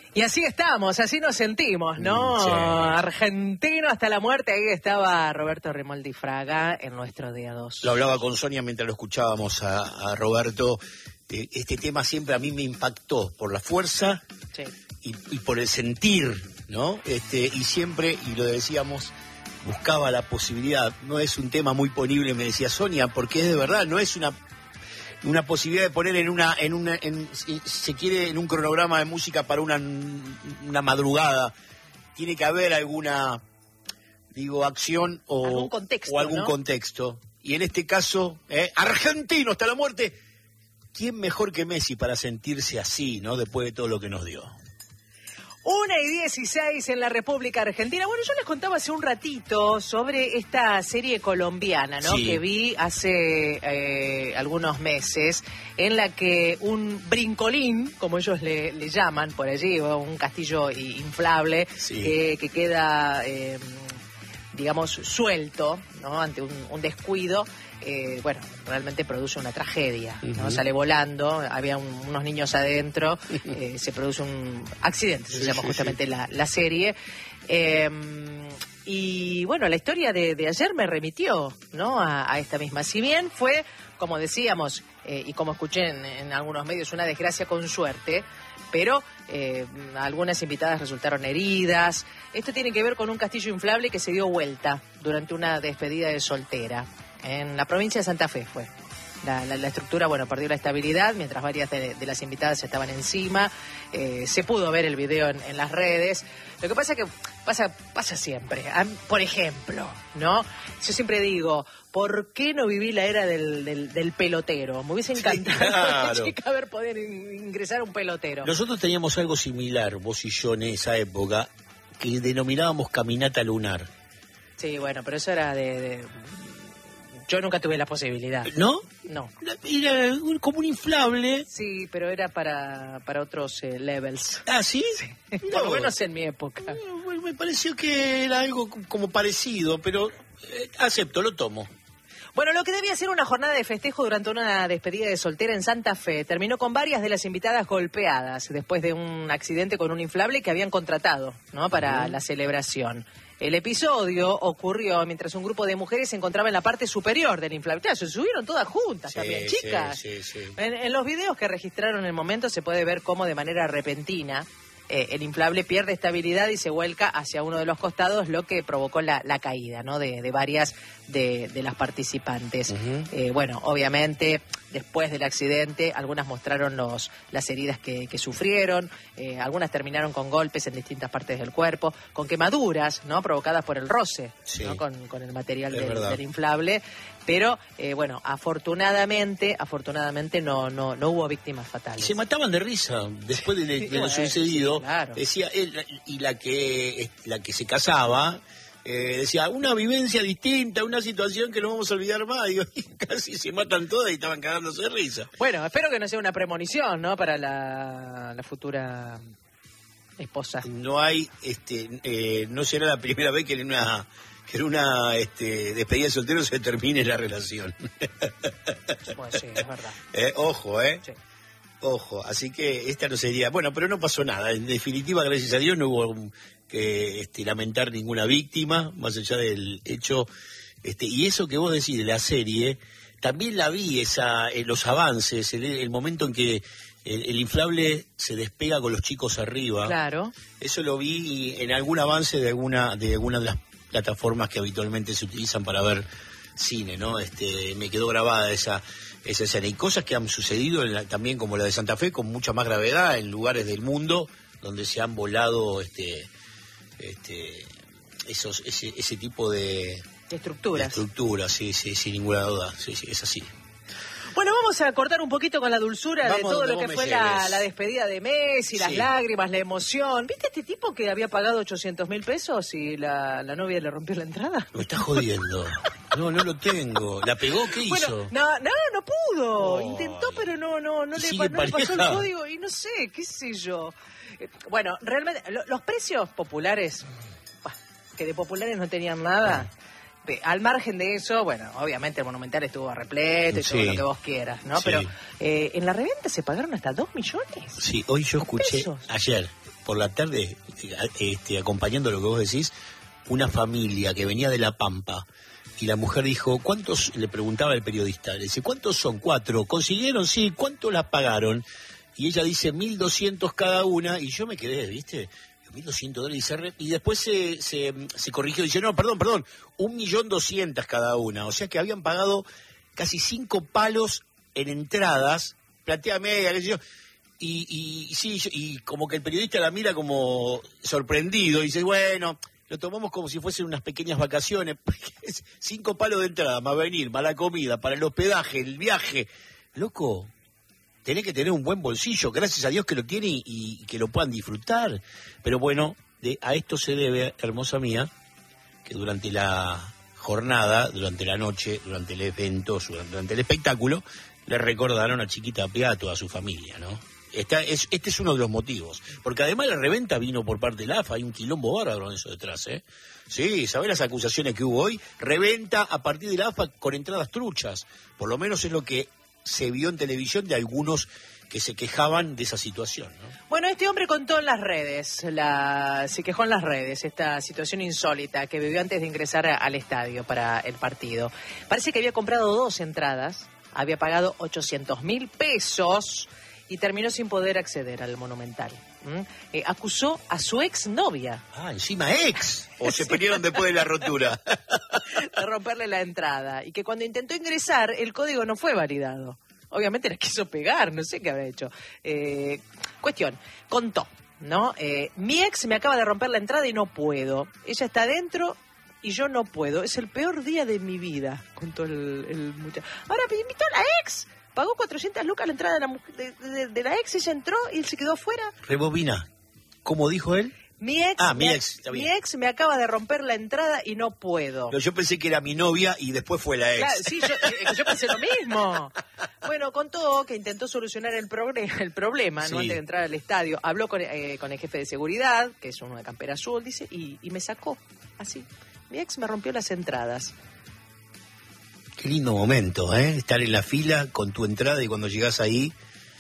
Y así estamos, así nos sentimos, ¿no? Sí. Argentino hasta la muerte, ahí estaba Roberto Rimoldi Fraga en nuestro día 2. Lo hablaba con Sonia mientras lo escuchábamos a Roberto. Este tema siempre a mí me impactó por la fuerza Sí. y por el sentir, ¿no? Y siempre, y lo decíamos, buscaba la posibilidad. No es un tema muy ponible, me decía Sonia, porque es de verdad, no es una posibilidad de poner si se quiere, en un cronograma de música para una madrugada. Tiene que haber alguna, acción algún contexto, o algún ¿no? contexto. Y en este caso, argentino hasta la muerte. ¿Quién mejor que Messi para sentirse así, ¿no? Después de todo lo que nos dio. 1:16 en la República Argentina. Bueno, yo les contaba hace un ratito sobre esta serie colombiana, ¿no? Sí. Que vi hace algunos meses, en la que un brincolín, como ellos le llaman por allí, o un castillo inflable, Sí. que queda, digamos, suelto, ¿no? Ante un descuido. Bueno, realmente produce una tragedia, ¿no? Uh-huh. Sale volando, había unos niños adentro, se produce un accidente, se llama justamente la serie. Y bueno, la historia de ayer me remitió, ¿no? a esta misma. Si bien fue, como decíamos, y como escuché en algunos medios, una desgracia con suerte, pero algunas invitadas resultaron heridas. Esto tiene que ver con un castillo inflable que se dio vuelta durante una despedida de soltera. En la provincia de Santa Fe fue. La estructura, bueno, perdió la estabilidad mientras varias de las invitadas estaban encima. Se pudo ver el video en las redes. Lo que pasa es que pasa siempre. Por ejemplo, ¿no? Yo siempre digo, ¿por qué no viví la era del pelotero? Me hubiese encantado, claro, chica, poder ingresar a un pelotero. Nosotros teníamos algo similar, vos y yo, en esa época, que denominábamos caminata lunar. Sí, bueno, pero eso era Yo nunca tuve la posibilidad. ¿No? No. Era como un inflable. Sí, pero era para otros levels. ¿Ah, sí? Por lo menos en mi época. Bueno, me pareció que era algo como parecido, pero acepto, lo tomo. Bueno, lo que debía ser una jornada de festejo durante una despedida de soltera en Santa Fe terminó con varias de las invitadas golpeadas después de un accidente con un inflable que habían contratado, ¿no? Para la celebración. El episodio ocurrió mientras un grupo de mujeres se encontraba en la parte superior del inflable. Claro, se subieron todas juntas también, chicas. Sí. En los videos que registraron en el momento se puede ver cómo de manera repentina el inflable pierde estabilidad y se vuelca hacia uno de los costados, lo que provocó la caída, ¿no? de varias de las participantes. Uh-huh. Bueno, obviamente, después del accidente, algunas mostraron las heridas que sufrieron, algunas terminaron con golpes en distintas partes del cuerpo, con quemaduras, ¿no? Provocadas por el roce, sí, ¿no? Con el material del inflable. Pero, bueno, afortunadamente no hubo víctimas fatales. Se mataban de risa después de lo sucedido. Sí, claro. Decía él, y la que se casaba, decía, una vivencia distinta, una situación que no vamos a olvidar más. Digo, y casi se matan todas y estaban cagándose de risa. Bueno, espero que no sea una premonición, ¿no? Para la futura esposa. No hay, no será la primera vez que en una despedida de soltero se termine la relación. Bueno, sí, es verdad. Ojo, Sí. Ojo, así que esta no sería... Bueno, pero no pasó nada. En definitiva, gracias a Dios, no hubo que lamentar ninguna víctima, más allá del hecho. Y eso que vos decís de la serie, también la vi, los avances, el momento en que el inflable se despega con los chicos arriba. Claro. Eso lo vi en algún avance de alguna de las plataformas que habitualmente se utilizan para ver cine, ¿no? Me quedó grabada esa escena. Y cosas que han sucedido también, como la de Santa Fe, con mucha más gravedad en lugares del mundo donde se han volado ese tipo de Estructuras. Sí, sin ninguna duda. Sí, es así. Bueno, vamos a cortar un poquito con la dulzura de todo lo que fue la despedida de Messi, las lágrimas, la emoción. ¿Viste este tipo que había pagado 800.000 pesos y la novia le rompió la entrada? Me está jodiendo. No lo tengo. ¿La pegó? ¿Qué hizo? No pudo. Intentó, pero no le pasó el código y no sé, qué sé yo. Bueno, realmente, los precios populares, que de populares no tenían nada... Al margen de eso, bueno, obviamente el Monumental estuvo repleto y todo lo que vos quieras, ¿no? Sí. Pero en la reventa se pagaron hasta 2 millones. Sí, hoy yo escuché, pesos. ayer, por la tarde, acompañando lo que vos decís, una familia que venía de La Pampa. Y la mujer dijo, ¿cuántos? Le preguntaba el periodista. Le dice, ¿cuántos son? 4. ¿Consiguieron? Sí. ¿Cuánto las pagaron? Y ella dice, 1.200 cada una. Y yo me quedé, ¿viste? $1.200. Y después se corrigió. Dice, no, perdón. 1.200.000 cada una. O sea que habían pagado casi 5 palos en entradas. Platea media, qué sé yo. Y como que el periodista la mira como sorprendido. Y dice, bueno, lo tomamos como si fuesen unas pequeñas vacaciones. 5 palos de entrada, más venir, más la comida, para el hospedaje, el viaje. Loco, tenés que tener un buen bolsillo. Gracias a Dios que lo tiene y que lo puedan disfrutar. Pero bueno, a esto se debe, hermosa mía, que durante la jornada, durante la noche, durante el evento, durante el espectáculo, le recordaron a Chiquita Tapia a toda su familia, ¿no? Este es uno de los motivos. Porque además la reventa vino por parte de la AFA, hay un quilombo bárbaro en eso detrás, ¿eh? Sí, ¿sabés las acusaciones que hubo hoy? Reventa a partir de la AFA con entradas truchas. Por lo menos es lo que se vio en televisión de algunos que se quejaban de esa situación, ¿no? Bueno, este hombre contó en las redes, se quejó en las redes, esta situación insólita que vivió antes de ingresar al estadio para el partido. Parece que había comprado 2 entradas, había pagado 800.000 pesos y terminó sin poder acceder al Monumental. Acusó a su exnovia. Ah, encima ex. ¿O se pelearon después de la rotura? De romperle la entrada. Y que cuando intentó ingresar, el código no fue validado. Obviamente la quiso pegar, no sé qué habrá hecho. Cuestión, contó, ¿no? Mi ex me acaba de romper la entrada y no puedo. Ella está adentro y yo no puedo. Es el peor día de mi vida, contó el muchacho. Ahora me invitó a la ex. Pagó 400 lucas la entrada de la ex, ella entró y él se quedó afuera. Rebobina. ¿Cómo dijo él? Mi ex me acaba de romper la entrada y no puedo. Pero yo pensé que era mi novia y después fue la ex. Claro, sí, yo pensé lo mismo. Bueno, contó que intentó solucionar el problema, sí, ¿no? Antes de entrar al estadio. Habló con el jefe de seguridad, que es uno de campera azul, dice, y me sacó, así. Mi ex me rompió las entradas. Qué lindo momento, ¿eh? Estar en la fila con tu entrada y cuando llegás ahí,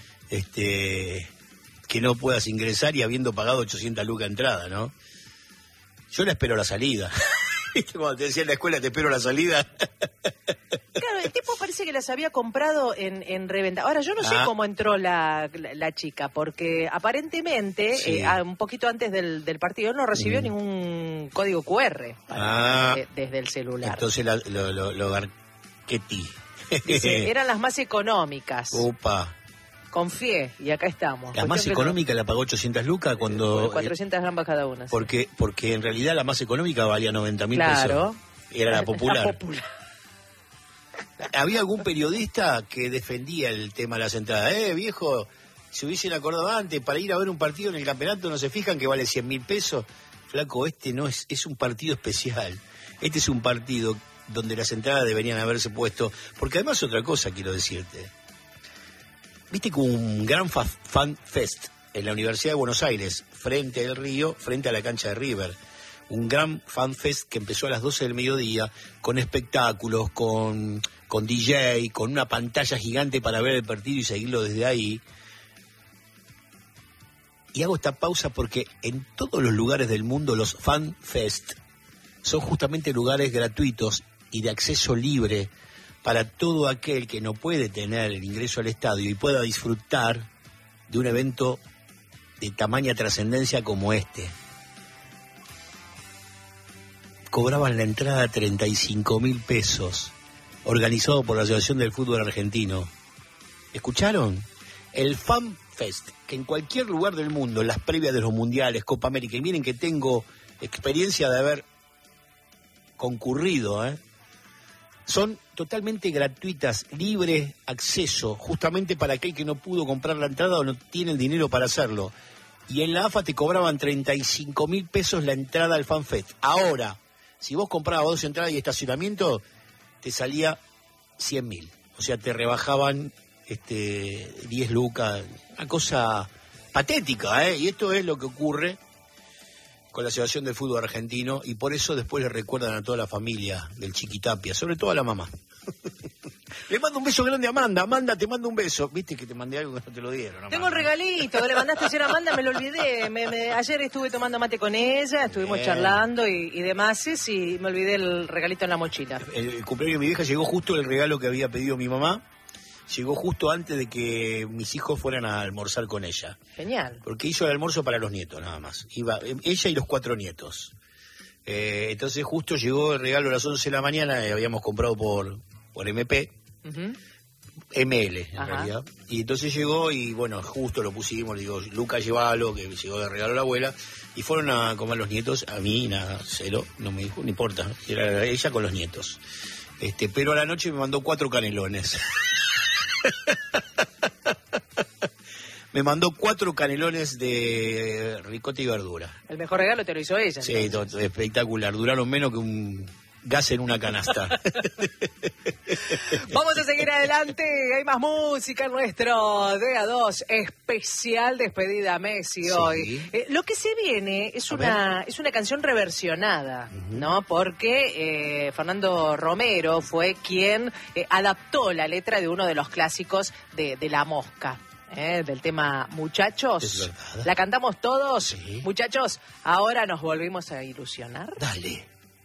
que no puedas ingresar y habiendo pagado 800 lucas entrada, ¿no? Yo la espero a la salida. ¿Viste cuando te decía en la escuela, te espero a la salida? Claro, el tipo parece que las había comprado en reventa. Ahora, yo no sé cómo entró la chica, porque aparentemente, sí, un poquito antes del partido, no recibió ningún código QR desde el celular. Entonces lo Garquetti. Dice, eran las más económicas. Opa. Confié, y acá estamos. La más económica la pagó 800 lucas cuando... 400 gambas cada una. Sí. Porque en realidad la más económica valía 90.000 claro, pesos. Era la popular. La popular. Había algún periodista que defendía el tema de las entradas. Viejo, si hubiesen acordado antes, para ir a ver un partido en el campeonato no se fijan que vale 100.000 pesos. Flaco, no es un partido especial. Este es un partido donde las entradas deberían haberse puesto. Porque además otra cosa quiero decirte. Viste que un gran fan fest en la Universidad de Buenos Aires, frente al río, frente a la cancha de River. Un gran fan fest que empezó a las 12 del mediodía, con espectáculos, con DJ, con una pantalla gigante para ver el partido y seguirlo desde ahí. Y hago esta pausa porque en todos los lugares del mundo los fan fest son justamente lugares gratuitos y de acceso libre para todo aquel que no puede tener el ingreso al estadio y pueda disfrutar de un evento de tamaña trascendencia como este. Cobraban la entrada 35.000 pesos, organizado por la Asociación del Fútbol Argentino. ¿Escucharon? El Fan Fest, que en cualquier lugar del mundo, en las previas de los mundiales, Copa América, y miren que tengo experiencia de haber concurrido, son totalmente gratuitas, libre acceso, justamente para aquel que no pudo comprar la entrada o no tiene el dinero para hacerlo. Y en la AFA te cobraban 35.000 pesos la entrada al Fan Fest. Ahora, si vos comprabas 2 entradas y estacionamiento, te salía 100.000. O sea, te rebajaban 10 lucas. Una cosa patética, Y esto es lo que ocurre con la Asociación del Fútbol Argentino, y por eso después le recuerdan a toda la familia del Chiqui Tapia, sobre todo a la mamá. Le mando un beso grande a Amanda. Amanda, te mando un beso. Viste que te mandé algo que no te lo dieron. Amanda. Tengo el regalito que le mandaste ayer a Amanda, me lo olvidé. Ayer estuve tomando mate con ella, estuvimos charlando y demás, y me olvidé el regalito en la mochila. El cumpleaños de mi vieja llegó justo el regalo que había pedido mi mamá. Llegó justo antes de que mis hijos fueran a almorzar con ella. Genial. Porque hizo el almuerzo para los nietos, nada más. Iba ella y los 4 nietos. Entonces justo llegó el regalo a las 11 de la mañana, habíamos comprado por MP, ML en realidad. Y entonces llegó y bueno, justo lo pusimos, le digo, Lucas, llévalo, que llegó de regalo a la abuela. Y fueron a comer los nietos, a mí nada, cero, no me dijo, no importa, era ella con los nietos. Pero a la noche me mandó 4 canelones. Me mandó 4 canelones de ricota y verdura. El mejor regalo te lo hizo ella. Sí, espectacular. Duraron menos que un gas en una canasta. Vamos a seguir adelante. Hay más música en nuestro DA2 especial despedida a Messi hoy. Lo que se viene es una canción reversionada, ¿no? Porque Fernando Romero fue quien adaptó la letra de uno de los clásicos de La Mosca. Del tema Muchachos. La cantamos todos. Sí. Muchachos, ahora nos volvimos a ilusionar. Dale.